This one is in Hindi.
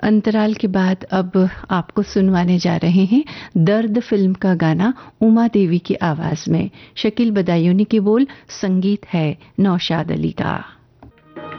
अंतराल के बाद अब आपको सुनवाने जा रहे हैं दर्द फिल्म का गाना उमा देवी की आवाज में। शकील बदायूनी के बोल, संगीत है नौशाद अली का।